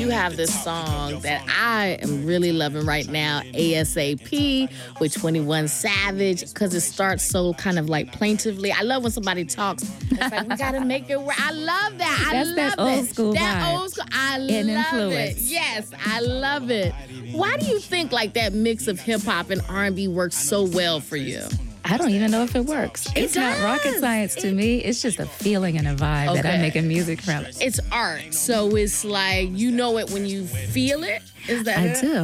you have this song that I am really loving right now, ASAP with 21 Savage, because it starts so kind of like plaintively. I love when somebody talks. It's like, we got to make it work. I love that. That's that old school That vibe old school. I and love influence. it. Yes, I love it. Why do you think like that mix of hip hop and R&B works so well for you? I don't even know if it works. It's not rocket science to me. It's just a feeling and a vibe that I'm making music from. It's art. So it's like, you know it when you feel it. Is that I it? do.